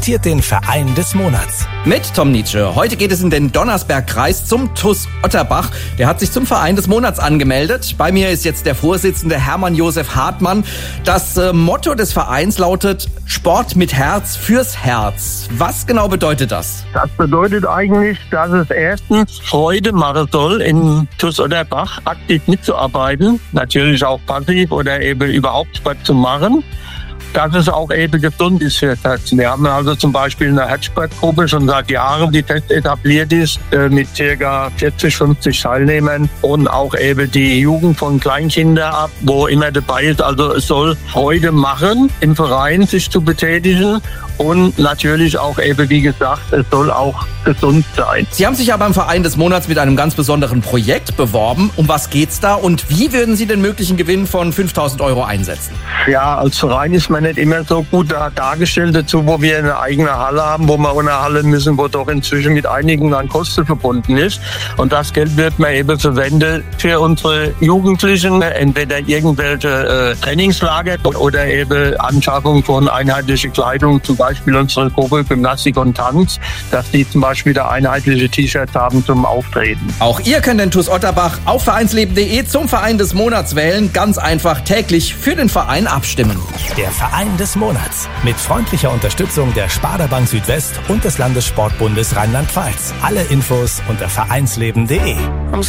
präsentiert den Verein des Monats. Mit Tom Nietzsche. Heute geht es in den Donnersbergkreis zum TuS Otterbach. Der hat sich zum Verein des Monats angemeldet. Bei mir ist jetzt der Vorsitzende Hermann Josef Hartmann. Das Motto des Vereins lautet Sport mit Herz fürs Herz. Was genau bedeutet das? Das bedeutet eigentlich, dass es erstens Freude machen soll, in TuS Otterbach aktiv mitzuarbeiten. Natürlich auch passiv oder eben überhaupt Sport zu machen. Dass es auch eben gesund ist für das Herz. Wir haben also zum Beispiel eine Herzsportgruppe schon seit Jahren, die fest etabliert ist, mit ca. 40, 50 Teilnehmern und auch eben die Jugend von Kleinkindern ab, wo immer dabei ist. Also es soll Freude machen, im Verein sich zu betätigen und natürlich auch eben, wie gesagt, es soll auch gesund sein. Sie haben sich ja beim Verein des Monats mit einem ganz besonderen Projekt beworben. Um was geht's da und wie würden Sie den möglichen Gewinn von 5.000 € einsetzen? Ja, als Verein ist man nicht immer so gut dargestellt dazu, wo wir eine eigene Halle haben, wo wir ohne Halle müssen, wo doch inzwischen mit einigen an Kosten verbunden ist. Und das Geld wird man eben verwenden für unsere Jugendlichen, entweder irgendwelche Trainingslager oder eben Anschaffung von einheitlicher Kleidung, zum Beispiel unsere Gruppe Gymnastik und Tanz, dass die zum Beispiel da einheitliche T-Shirts haben zum Auftreten. Auch ihr könnt den TuS Otterbach auf vereinsleben.de zum Verein des Monats wählen. Ganz einfach täglich für den Verein abstimmen. Der Verein des Monats. Mit freundlicher Unterstützung der Sparda Bank Südwest und des Landessportbundes Rheinland-Pfalz. Alle Infos unter vereinsleben.de.